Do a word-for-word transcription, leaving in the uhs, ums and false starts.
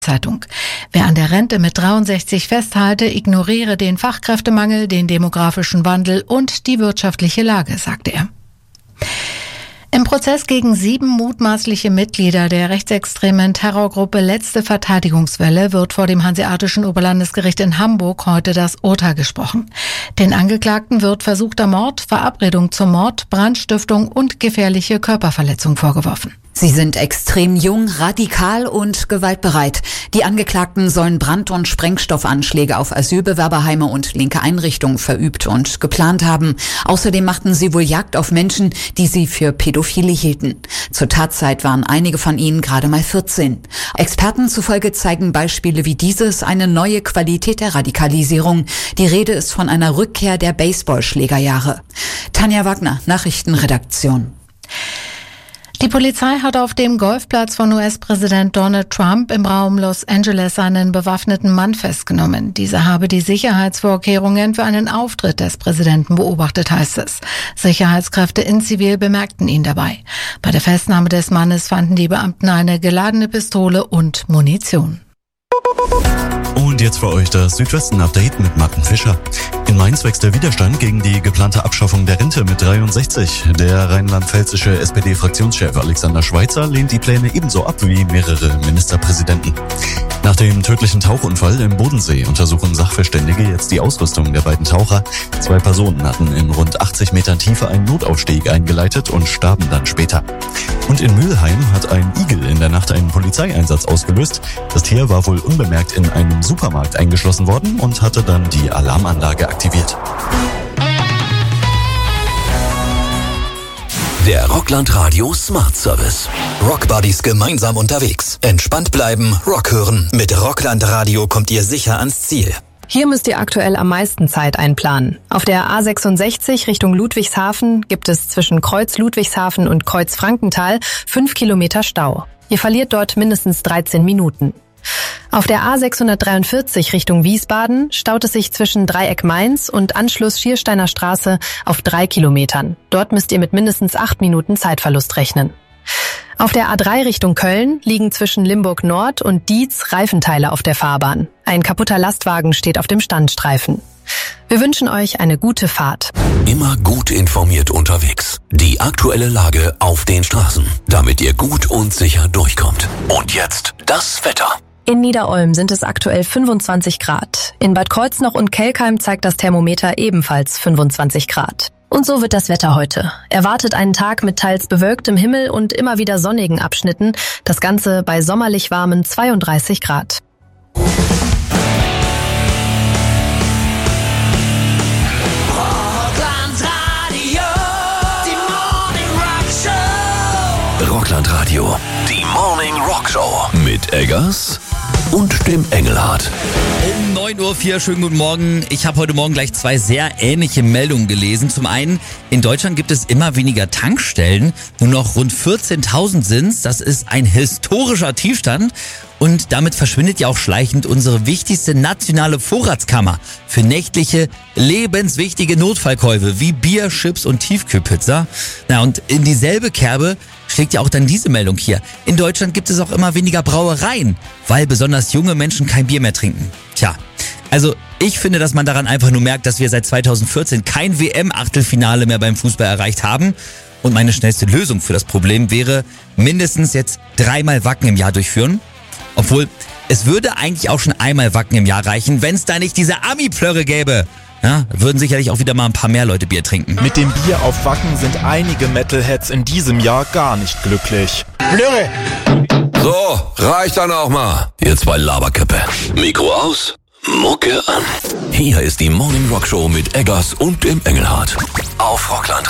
Zeitung. Wer an der Rente mit dreiundsechzig festhalte, ignoriere den Fachkräftemangel, den demografischen Wandel und die wirtschaftliche Lage, sagte er. Im Prozess gegen sieben mutmaßliche Mitglieder der rechtsextremen Terrorgruppe Letzte Verteidigungswelle wird vor dem Hanseatischen Oberlandesgericht in Hamburg heute das Urteil gesprochen. Den Angeklagten wird versuchter Mord, Verabredung zum Mord, Brandstiftung und gefährliche Körperverletzung vorgeworfen. Sie sind extrem jung, radikal und gewaltbereit. Die Angeklagten sollen Brand- und Sprengstoffanschläge auf Asylbewerberheime und linke Einrichtungen verübt und geplant haben. Außerdem machten sie wohl Jagd auf Menschen, die sie für Pädophile hielten. Zur Tatzeit waren einige von ihnen gerade mal vierzehn. Experten zufolge zeigen Beispiele wie dieses eine neue Qualität der Radikalisierung. Die Rede ist von einer Rückkehr der Baseballschlägerjahre. Tanja Wagner, Nachrichtenredaktion. Die Polizei hat auf dem Golfplatz von U S-Präsident Donald Trump im Raum Los Angeles einen bewaffneten Mann festgenommen. Dieser habe die Sicherheitsvorkehrungen für einen Auftritt des Präsidenten beobachtet, heißt es. Sicherheitskräfte in Zivil bemerkten ihn dabei. Bei der Festnahme des Mannes fanden die Beamten eine geladene Pistole und Munition. Und jetzt für euch das Südwesten-Update mit Martin Fischer. In Mainz wächst der Widerstand gegen die geplante Abschaffung der Rente mit dreiundsechzig. Der rheinland-pfälzische S P D-Fraktionschef Alexander Schweitzer lehnt die Pläne ebenso ab wie mehrere Ministerpräsidenten. Nach dem tödlichen Tauchunfall im Bodensee untersuchen Sachverständige jetzt die Ausrüstung der beiden Taucher. Zwei Personen hatten in rund achtzig Metern Tiefe einen Notaufstieg eingeleitet und starben dann später. Und in Mülheim hat ein Igel in der Nacht einen Polizeieinsatz ausgelöst. Das Tier war wohl unbemerkt in einem Supermarkt eingeschlossen worden und hatte dann die Alarmanlage aktiviert. Der Rockland Radio Smart Service. Rockbuddies gemeinsam unterwegs. Entspannt bleiben, Rock hören. Mit Rockland Radio kommt ihr sicher ans Ziel. Hier müsst ihr aktuell am meisten Zeit einplanen. Auf der A sechsundsechzig Richtung Ludwigshafen gibt es zwischen Kreuz Ludwigshafen und Kreuz Frankenthal fünf Kilometer Stau. Ihr verliert dort mindestens dreizehn Minuten. Auf der A sechshundertdreiundvierzig Richtung Wiesbaden staut es sich zwischen Dreieck Mainz und Anschluss Schiersteiner Straße auf drei Kilometern. Dort müsst ihr mit mindestens acht Minuten Zeitverlust rechnen. Auf der A drei Richtung Köln liegen zwischen Limburg Nord und Dietz Reifenteile auf der Fahrbahn. Ein kaputter Lastwagen steht auf dem Standstreifen. Wir wünschen euch eine gute Fahrt. Immer gut informiert unterwegs. Die aktuelle Lage auf den Straßen, damit ihr gut und sicher durchkommt. Und jetzt das Wetter. In Niederolm sind es aktuell fünfundzwanzig Grad. In Bad Kreuznach und Kelkheim zeigt das Thermometer ebenfalls fünfundzwanzig Grad. Und so wird das Wetter heute. Erwartet einen Tag mit teils bewölktem Himmel und immer wieder sonnigen Abschnitten. Das Ganze bei sommerlich warmen zweiunddreißig Grad. Rockland Radio, die Morning Rock Show mit Eggers und dem Engelhardt. Um neun Uhr vier, schönen guten Morgen. Ich habe heute Morgen gleich zwei sehr ähnliche Meldungen gelesen. Zum einen, in Deutschland gibt es immer weniger Tankstellen. Nur noch rund vierzehntausend sind's. Das ist ein historischer Tiefstand. Und damit verschwindet ja auch schleichend unsere wichtigste nationale Vorratskammer für nächtliche, lebenswichtige Notfallkäufe wie Bier, Chips und Tiefkühlpizza. Na, und in dieselbe Kerbe schlägt ja auch dann diese Meldung hier. In Deutschland gibt es auch immer weniger Brauereien, weil besonders junge Menschen kein Bier mehr trinken. Tja, also ich finde, dass man daran einfach nur merkt, dass wir seit zweitausendvierzehn kein W M-Achtelfinale mehr beim Fußball erreicht haben. Und meine schnellste Lösung für das Problem wäre, mindestens jetzt dreimal Wacken im Jahr durchführen. Obwohl, es würde eigentlich auch schon einmal Wacken im Jahr reichen, wenn es da nicht diese Ami-Plörre gäbe. Ja, würden sicherlich auch wieder mal ein paar mehr Leute Bier trinken. Mit dem Bier auf Wacken sind einige Metalheads in diesem Jahr gar nicht glücklich. Plörre! So, reicht dann auch mal. Ihr zwei Laberköppe. Mikro aus, Mucke an. Hier ist die Morning Rock Show mit Eggers und dem Engelhardt. Auf Rockland